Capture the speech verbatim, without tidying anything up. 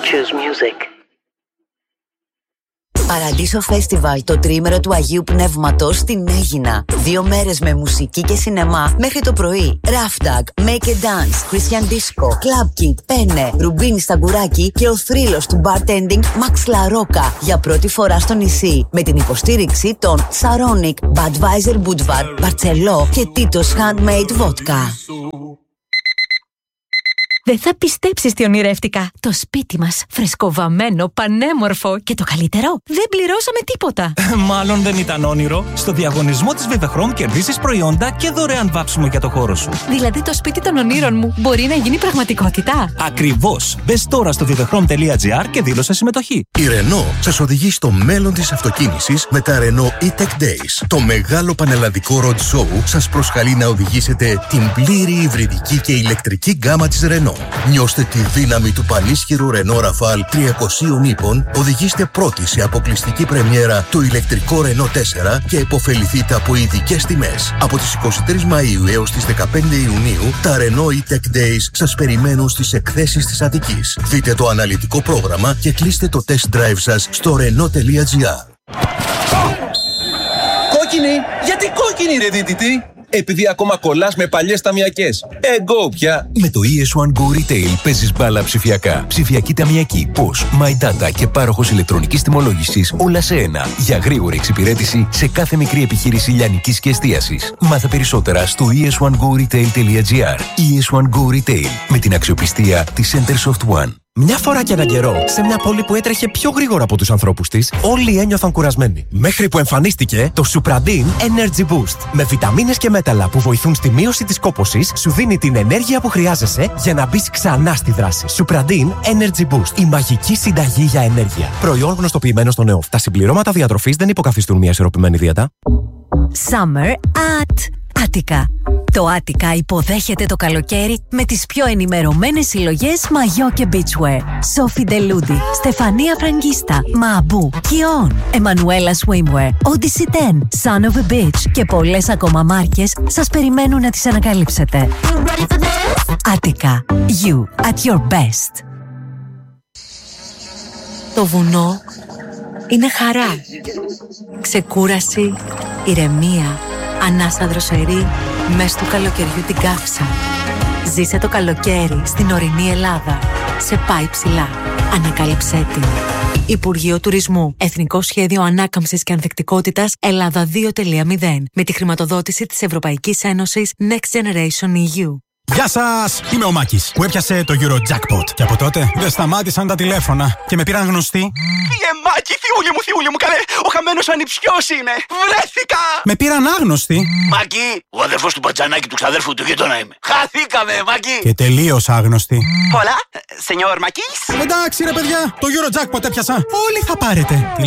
choose music. Παραντήσο Festival, το τριήμερο του Αγίου Πνεύματος στην Αίγινα. Δύο μέρες με μουσική και σινεμά μέχρι το πρωί. Рафтаг, Make a Dance, Christian Disco, Club Kid, Πένε, Ρουμπίνι στα γκουράκι και ο θρύλος του bartending Max La Rocca για πρώτη φορά στο νησί. Με την υποστήριξη των Saronic, Budweiser Budvar, Barceló και Tito's Handmade Vodka. Δεν θα πιστέψεις τι ονειρεύτηκα. Το σπίτι μας, φρεσκοβαμμένο, πανέμορφο και το καλύτερο, δεν πληρώσαμε τίποτα. Μάλλον δεν ήταν όνειρο. Στο διαγωνισμό της Vivechrome κερδίσεις προϊόντα και δωρεάν βάψιμο για το χώρο σου. Δηλαδή το σπίτι των ονείρων μου μπορεί να γίνει πραγματικότητα. Ακριβώς. Μπες τώρα στο vivechrome τελεία gr και δήλωσε συμμετοχή. Η Renault σας οδηγεί στο μέλλον της αυτοκίνησης με τα Renault E-Tech Days. Το μεγάλο πανελλαδικό road show σας προσκαλεί να οδηγήσετε την πλήρη υβριδική και ηλεκτρική γκάμα της Renault. Νιώστε τη δύναμη του πανίσχυρου Renault Rafale τριακόσια ύπων, οδηγήστε πρώτοι σε αποκλειστική πρεμιέρα το ηλεκτρικό Renault τέσσερα και επωφεληθείτε από ειδικές τιμές. Από τις εικοστή τρίτη Μαΐου έως τις δεκαπέντε Ιουνίου, τα Renault E-Tech Days σας περιμένουν στις εκθέσεις της Αττικής. Δείτε το αναλυτικό πρόγραμμα και κλείστε το test drive σας στο renault τελεία gr. Κόκκινη! Γιατί κόκκινη ρε δίτητη! Επειδή ακόμα κολλάς με παλιές ταμιακές. Εγώ πια. Με το ι ες βαν Go Retail παίζεις μπάλα ψηφιακά. Ψηφιακή ταμιακή, Posh, My Data και πάροχος ηλεκτρονικής τιμολόγησης όλα σε ένα. Για γρήγορη εξυπηρέτηση σε κάθε μικρή επιχείρηση λιανικής και εστίασης. Μάθε περισσότερα στο ι ες βαν go retail τελεία gr. ι ες βαν Go Retail με την αξιοπιστία της Centersoft One. Μια φορά και έναν καιρό, σε μια πόλη που έτρεχε πιο γρήγορα από τους ανθρώπους της, όλοι ένιωθαν κουρασμένοι. Μέχρι που εμφανίστηκε το Supradin Energy Boost. Με βιταμίνες και μέταλλα που βοηθούν στη μείωση της κόπωσης, σου δίνει την ενέργεια που χρειάζεσαι για να μπεις ξανά στη δράση. Supradin Energy Boost. Η μαγική συνταγή για ενέργεια. Προϊόν γνωστοποιημένο στον ΕΟΦ. Τα συμπληρώματα διατροφής δεν υποκαθιστούν μια ισορροπημένη δίαιτα. Summer at Attica. Το Attica υποδέχεται το καλοκαίρι με τις πιο ενημερωμένες συλλογές μαγιό και beachwear. Σόφι Ντελούντι, Στεφανία Φραγκίστα, Μαμπού, Κιόν, Εμμανουέλα Swimwear, Odyssey δέκα, Son of a Beach και πολλές ακόμα μάρκες σας περιμένουν να τις ανακαλύψετε. Attica, you at your best. Το βουνό είναι χαρά, ξεκούραση, ηρεμία, ανάσα δροσερή, μες του καλοκαιριού την καύσα. Ζήσε το καλοκαίρι στην ορεινή Ελλάδα. Σε πάει ψηλά. Ανακάλυψέ την. Υπουργείο Τουρισμού. Εθνικό Σχέδιο Ανάκαμψης και Ανθεκτικότητας Ελλάδα δύο τελεία μηδέν. Με τη χρηματοδότηση της Ευρωπαϊκής Ένωσης Next Generation ι γιου. Γεια σας! Είμαι ο Μάκης που έπιασε το Eurojackpot. Και από τότε δεν σταμάτησαν τα τηλέφωνα και με πήραν γνωστοί. Φύγε Μάκη, θιούλη μου, θιούλη μου, καλέ! Ο χαμένος ανιψιός είμαι! Βρέθηκα! Με πήραν άγνωστοι. Μάκη, ο αδερφός του μπατζανάκι του ξαδέρφου του γείτονα είμαι. Χαθήκαμε, Μάκη! Και τελείως άγνωστοι. Πολλά, σενιόρ Μάκης. Εντάξει ρε παιδιά, το Eurojackpot έπιασα. Όλοι θα πάρετε.